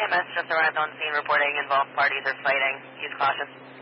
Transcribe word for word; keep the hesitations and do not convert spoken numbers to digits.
M S just arrived on scene reporting involved parties are fighting. He's cautious.